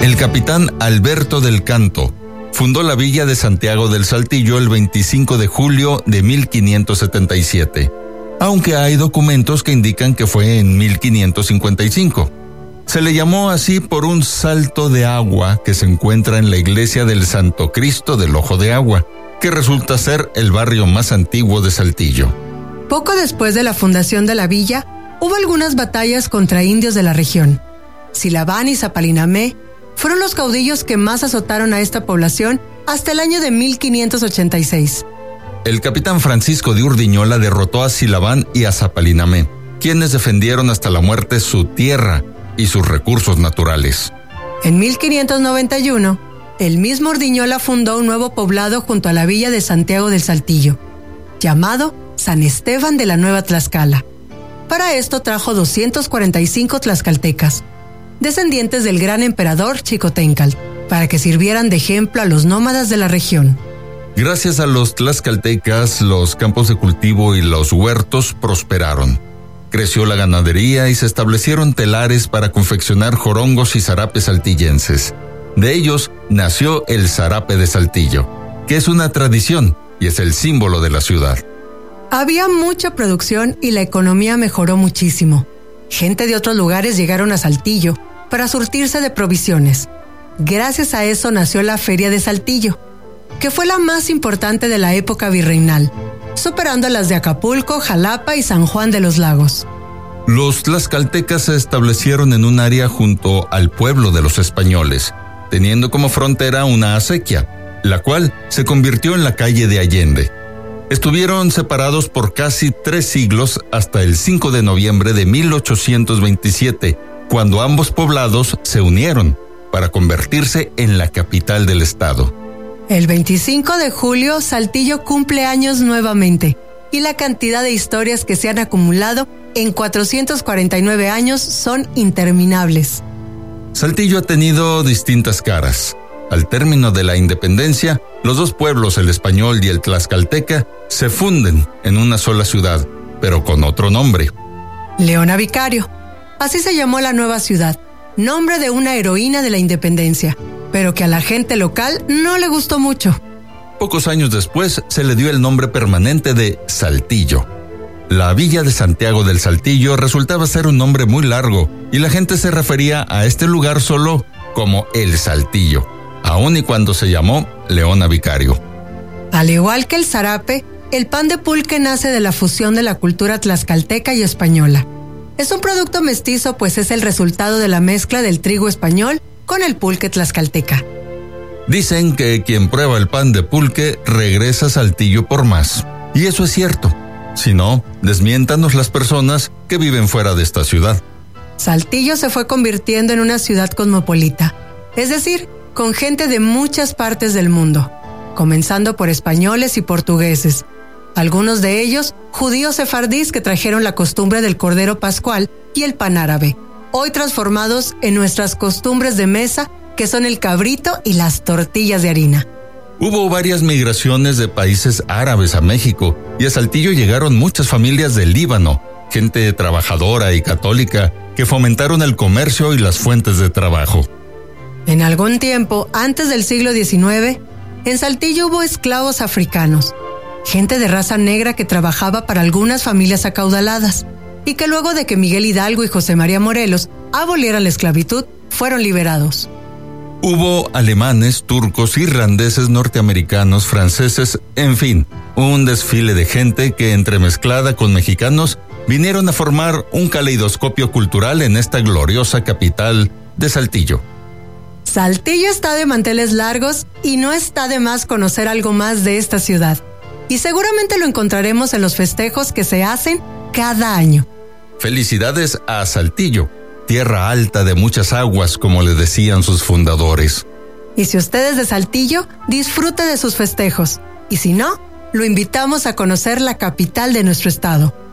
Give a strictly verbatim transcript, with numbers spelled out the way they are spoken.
El capitán Alberto del Canto fundó la villa de Santiago del Saltillo el veinticinco de julio de mil quinientos setenta y siete, aunque hay documentos que indican que fue en mil quinientos cincuenta y cinco. Se le llamó así por un salto de agua que se encuentra en la iglesia del Santo Cristo del Ojo de Agua, que resulta ser el barrio más antiguo de Saltillo. Poco después de la fundación de la villa, hubo algunas batallas contra indios de la región. Silabán y Zapalinamé fueron los caudillos que más azotaron a esta población hasta el año de mil quinientos ochenta y seis. El capitán Francisco de Urdiñola derrotó a Silabán y a Zapalinamé, quienes defendieron hasta la muerte su tierra y sus recursos naturales. En mil quinientos noventa y uno, el mismo Urdiñola fundó un nuevo poblado junto a la villa de Santiago del Saltillo, llamado San Esteban de la Nueva Tlaxcala. Para esto trajo doscientos cuarenta y cinco tlaxcaltecas, descendientes del gran emperador Xicoténcatl, para que sirvieran de ejemplo a los nómadas de la región. Gracias a los tlaxcaltecas, los campos de cultivo y los huertos prosperaron. Creció la ganadería y se establecieron telares para confeccionar jorongos y zarapes saltillenses. De ellos nació el zarape de Saltillo, que es una tradición y es el símbolo de la ciudad. Había mucha producción y la economía mejoró muchísimo. Gente de otros lugares llegaron a Saltillo para surtirse de provisiones. Gracias a eso nació la Feria de Saltillo, que fue la más importante de la época virreinal, superando a las de Acapulco, Jalapa y San Juan de los Lagos. Los tlaxcaltecas se establecieron en un área junto al pueblo de los españoles, teniendo como frontera una acequia, la cual se convirtió en la calle de Allende. Estuvieron separados por casi tres siglos hasta el cinco de noviembre de mil ochocientos veintisiete, cuando ambos poblados se unieron para convertirse en la capital del estado. El veinticinco de julio, Saltillo cumple años nuevamente, y la cantidad de historias que se han acumulado en cuatrocientos cuarenta y nueve años son interminables. Saltillo ha tenido distintas caras. Al término de la independencia, los dos pueblos, el español y el tlaxcalteca, se funden en una sola ciudad, pero con otro nombre. Leona Vicario. Así se llamó la nueva ciudad, nombre de una heroína de la independencia, pero que a la gente local no le gustó mucho. Pocos años después se le dio el nombre permanente de Saltillo. La villa de Santiago del Saltillo resultaba ser un nombre muy largo y la gente se refería a este lugar solo como El Saltillo, aun y cuando se llamó Leona Vicario. Al igual que el zarape, el pan de pulque nace de la fusión de la cultura tlaxcalteca y española. Es un producto mestizo, pues es el resultado de la mezcla del trigo español con el pulque tlaxcalteca. Dicen que quien prueba el pan de pulque regresa a Saltillo por más. Y eso es cierto. Si no, desmiéntanos las personas que viven fuera de esta ciudad. Saltillo se fue convirtiendo en una ciudad cosmopolita, es decir, con gente de muchas partes del mundo, comenzando por españoles y portugueses. Algunos de ellos, judíos sefardíes que trajeron la costumbre del cordero pascual y el pan árabe, hoy transformados en nuestras costumbres de mesa, que son el cabrito y las tortillas de harina. Hubo varias migraciones de países árabes a México y a Saltillo llegaron muchas familias del Líbano, gente trabajadora y católica que fomentaron el comercio y las fuentes de trabajo. En algún tiempo, antes del siglo diecinueve, en Saltillo hubo esclavos africanos, gente de raza negra que trabajaba para algunas familias acaudaladas y que luego de que Miguel Hidalgo y José María Morelos abolieran la esclavitud, fueron liberados. Hubo alemanes, turcos, irlandeses, norteamericanos, franceses, en fin, un desfile de gente que entremezclada con mexicanos vinieron a formar un caleidoscopio cultural en esta gloriosa capital de Saltillo. Saltillo está de manteles largos y no está de más conocer algo más de esta ciudad. Y seguramente lo encontraremos en los festejos que se hacen cada año. Felicidades a Saltillo, tierra alta de muchas aguas, como le decían sus fundadores. Y si usted es de Saltillo, disfrute de sus festejos. Y si no, lo invitamos a conocer la capital de nuestro estado.